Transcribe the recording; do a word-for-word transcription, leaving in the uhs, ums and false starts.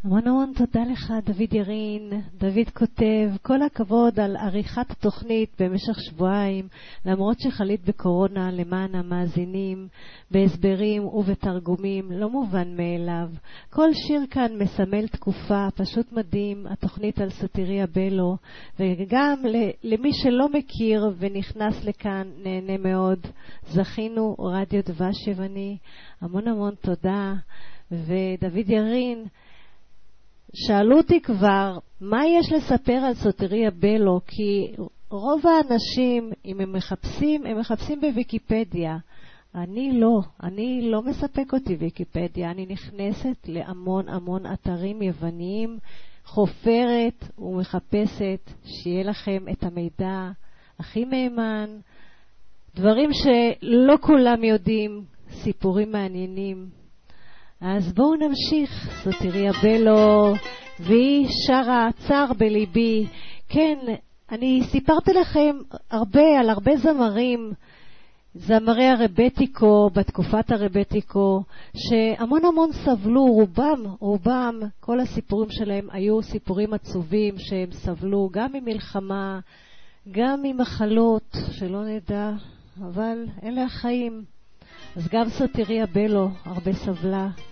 המון המון תודה לך, דוד ירין. דוד כותב, כל הכבוד על עריכת התוכנית במשך שבועיים, למרות שחלית בקורונה, למען המאזינים, בהסברים ובתרגומים, לא מובן מאליו. כל שיר כאן מסמל תקופה, פשוט מדהים, התוכנית על סוטריה בלו, וגם למי שלא מכיר ונכנס לכאן, נהנה מאוד. זכינו רדיו דבש יווני, המון המון תודה. ודוד ירין, שאלו אותי כבר, מה יש לספר על סוטריה בלו? כי רוב האנשים, אם הם מחפשים, הם מחפשים בוויקיפדיה. אני לא, אני לא מספק אותי ויקיפדיה. אני נכנסת להמון המון אתרים יווניים, חופרת ומחפשת שיהיה לכם את המידע הכי מהימן, דברים שלא כולם יודעים, סיפורים מעניינים. אז בואו נמשיך. סוטריה בלו, והיא שרה צר בליבי. כן, אני סיפרתי לכם הרבה על הרבה זמרים, זמרי הרבטיקו, בתקופת הרבטיקו, שהמון המון סבלו, רובם, רובם, כל הסיפורים שלהם היו סיפורים עצובים, שהם סבלו גם ממלחמה, גם ממחלות, שלא נדע, אבל אלה החיים. אז גם סוטריה בלו הרבה סבלה.